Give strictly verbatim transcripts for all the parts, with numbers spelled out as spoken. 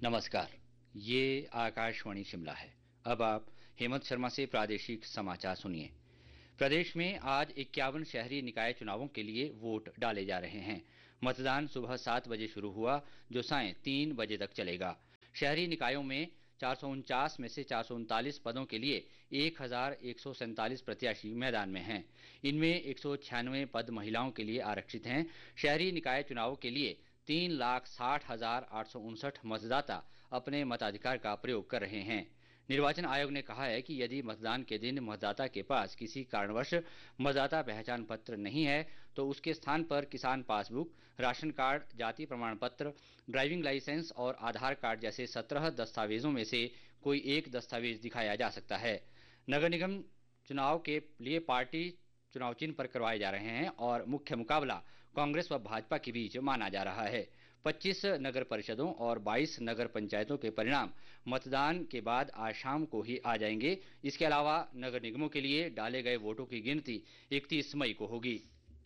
नमस्कार, ये आकाशवाणी शिमला है। अब आप हेमंत शर्मा से प्रादेशिक समाचार सुनिए। प्रदेश में आज इक्यावन शहरी निकाय चुनावों के लिए वोट डाले जा रहे हैं। मतदान सुबह सात बजे शुरू हुआ, जो सायं तीन बजे तक चलेगा। शहरी निकायों में चार सौ उनचास में से चार सौ उनतालीस पदों के लिए एक हजार एक सौ सैंतालीस प्रत्याशी मैदान में हैं। इनमें एक सौ छियानवे पद महिलाओं के लिए आरक्षित हैं। शहरी निकाय चुनाव के लिए तीन लाख साठ हजार आठ सौ उनसठ मतदाता अपने मताधिकार का प्रयोग कर रहे हैं। निर्वाचन आयोग ने कहा है कि यदि मतदान के दिन मतदाता के पास किसी कारणवश मतदाता पहचान पत्र नहीं है, तो उसके स्थान पर किसान पासबुक, राशन कार्ड, जाति प्रमाण पत्र, ड्राइविंग लाइसेंस और आधार कार्ड जैसे सत्रह दस्तावेजों में से कोई एक दस्तावेज दिखाया जा सकता है। नगर निगम चुनाव के लिए पार्टी चुनाव चिन्ह पर करवाए जा रहे हैं और मुख्य मुकाबला कांग्रेस व भाजपा के बीच माना जा रहा है। पच्चीस नगर परिषदों और बाईस नगर पंचायतों के परिणाम मतदान के बाद आज शाम को ही आ जाएंगे। इसके अलावा नगर निगमों के लिए डाले गए वोटों की गिनती इकतीस मई को होगी।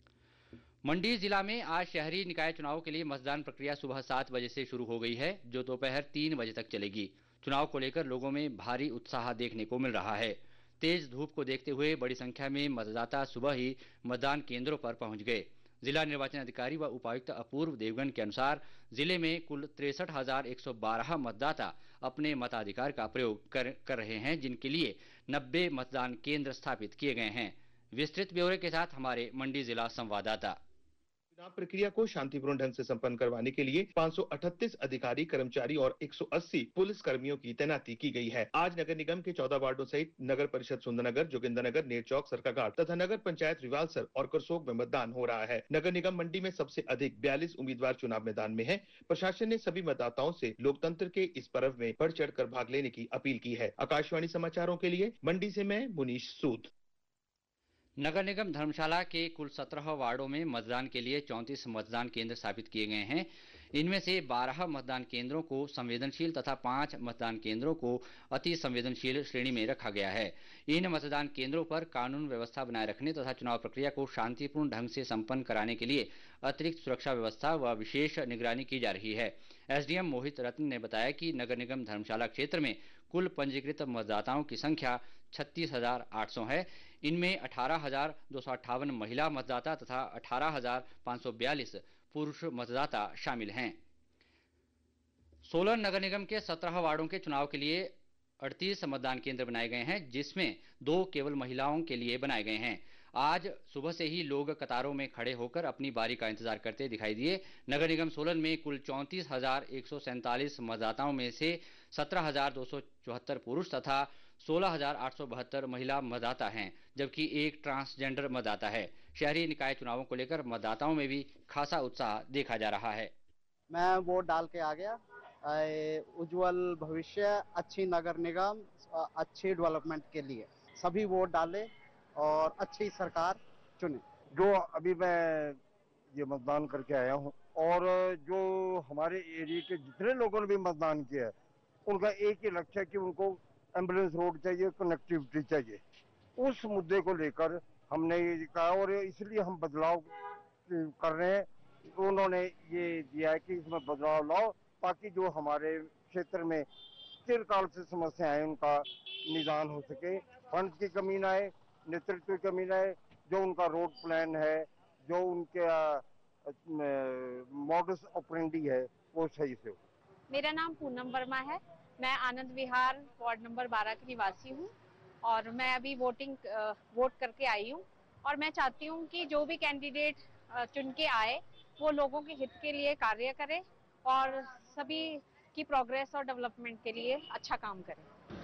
मंडी जिला में आज शहरी निकाय चुनाव के लिए मतदान प्रक्रिया सुबह सात बजे से शुरू हो गई है, जो दोपहर तीन बजे तक चलेगी। चुनाव को लेकर लोगों में भारी उत्साह देखने को मिल रहा है। तेज धूप को देखते हुए बड़ी संख्या में मतदाता सुबह ही मतदान केंद्रों पर पहुंच गए। जिला निर्वाचन अधिकारी व उपायुक्त अपूर्व देवगन के अनुसार जिले में कुल तिरसठ हजार एक सौ बारह मतदाता अपने मताधिकार का प्रयोग कर, कर रहे हैं, जिनके लिए नब्बे मतदान केंद्र स्थापित किए गए हैं। विस्तृत ब्यौरे के साथ हमारे मंडी जिला संवाददाता। चुनाव प्रक्रिया को शांतिपूर्ण ढंग से संपन्न करवाने के लिए पाँच सौ अड़तीस अधिकारी, कर्मचारी और एक सौ अस्सी पुलिस कर्मियों की तैनाती की गई है। आज नगर निगम के चौदह वार्डों सहित नगर परिषद सुंदरनगर, जोगिंदरनगर, नेरचौक, सरकाघाट तथा नगर पंचायत रिवालसर और करसोग में मतदान हो रहा है। नगर निगम मंडी में सबसे अधिक बयालीस उम्मीदवार चुनाव मैदान में है। प्रशासन ने सभी मतदाताओं से लोकतंत्र के इस पर्व में बढ़ चढ़ कर भाग लेने की अपील की है। आकाशवाणी समाचारों के लिए मंडी से मैं मुनीश सूद। नगर निगम धर्मशाला के कुल सत्रह वार्डों में मतदान के लिए चौंतीस मतदान केंद्र स्थापित किए गए हैं। इनमें से बारह मतदान केंद्रों को संवेदनशील तथा पांच मतदान केंद्रों को अति संवेदनशील श्रेणी में रखा गया है। इन मतदान केंद्रों पर कानून व्यवस्था बनाए रखने तथा चुनाव प्रक्रिया को शांतिपूर्ण ढंग से संपन्न कराने के लिए अतिरिक्त सुरक्षा व्यवस्था व विशेष निगरानी की जा रही है। एसडीएम मोहित रत्न ने बताया कि नगर निगम धर्मशाला क्षेत्र में कुल पंजीकृत मतदाताओं की संख्या छत्तीस हजार आठ सौ है। इनमें अठारह हजार दो सौ अट्ठावन महिला मतदाता तथा अठारह हजार पाँच सौ बयालीस पुरुष मतदाता शामिल हैं। सोलन नगर निगम के सत्रह वार्डों के चुनाव के लिए अड़तीस मतदान केंद्र बनाए गए हैं, जिसमें दो केवल महिलाओं के लिए बनाए गए हैं। आज सुबह से ही लोग कतारों में खड़े होकर अपनी बारी का इंतजार करते दिखाई दिए। नगर निगम सोलन में कुल चौंतीस हजार एक सौ सैंतालीस मतदाताओं में से सत्रह हजार दो सौ चौहत्तर पुरुष तथा सोलह हजार आठ सौ बहत्तर महिला मतदाता हैं, जबकि एक ट्रांसजेंडर मतदाता है। शहरी निकाय चुनावों को लेकर मतदाताओं में भी खासा उत्साह देखा जा रहा है। मैं वोट डाल के आ गया। उज्जवल भविष्य, अच्छी नगर निगम, अच्छी डेवलपमेंट के लिए सभी वोट डाले और अच्छी सरकार चुने। जो अभी मैं ये मतदान करके आया हूँ और जो हमारे एरिया के जितने लोगों ने भी मतदान किया है, उनका एक ही लक्ष्य है कि उनको एम्बुलेंस रोड चाहिए, कनेक्टिविटी चाहिए। उस मुद्दे को लेकर हमने ये कहा और इसलिए हम बदलाव कर रहे हैं। उन्होंने ये दिया है कि इसमें बदलाव लाओ ताकि जो हमारे क्षेत्र में चिरकाल से समस्या है उनका निदान हो सके, फंड की कमी ना आए, नेतृत्व की कमी ना आए, जो उनका रोड प्लान है, जो उनके मॉडस ऑपरेंडी है, वो सही से हो। मेरा नाम पूनम वर्मा है। मैं आनंद विहार वार्ड नंबर बारह की निवासी हूँ और मैं अभी वोटिंग वोट करके आई हूँ और मैं चाहती हूँ कि जो भी कैंडिडेट चुन के आए वो लोगों के हित के लिए कार्य करे और सभी की प्रोग्रेस और डेवलपमेंट के लिए अच्छा काम करे।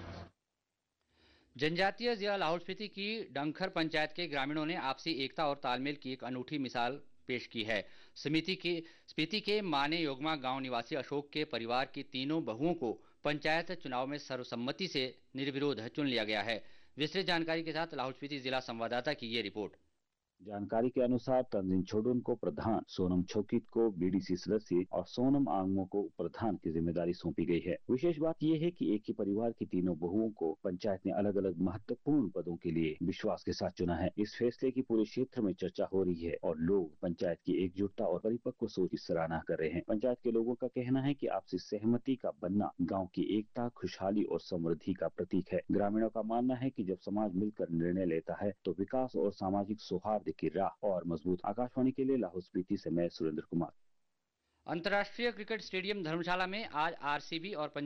जनजातीय जिला लाहौल स्पीति की डंखर पंचायत के ग्रामीणों ने आपसी एकता और तालमेल की एक अनूठी मिसाल पेश की है। समिति के स्पीति के माने योगमा गांव निवासी अशोक के परिवार की तीनों बहुओं को पंचायत चुनाव में सर्वसम्मति से निर्विरोध चुन लिया गया है। विस्तृत जानकारी के साथ लाहौल स्पीति जिला संवाददाता की ये रिपोर्ट। जानकारी के अनुसार तंजीन छोडुन को प्रधान, सोनम छोकित को बीडीसी सदस्य और सोनम आंगमो को प्रधान की जिम्मेदारी सौंपी गई है। विशेष बात यह है कि एक ही परिवार की तीनों बहुओं को पंचायत ने अलग अलग महत्वपूर्ण पदों के लिए विश्वास के साथ चुना है। इस फैसले की पूरे क्षेत्र में चर्चा हो रही है और लोग पंचायत की एकजुटता और परिपक्व सोच की सराहना कर रहे हैं। पंचायत के लोगों का कहना है कि आपसी सहमति का बनना गाँव की एकता, खुशहाली और समृद्धि का प्रतीक है। ग्रामीणों का मानना है कि जब समाज मिलकर निर्णय लेता है तो विकास और सामाजिक सौहार्द की राह और मजबूत। आकाशवाणी के लिए लाहौल स्पीति से मैं सुरेंद्र कुमार। अंतर्राष्ट्रीय क्रिकेट स्टेडियम धर्मशाला में आज आरसीबी और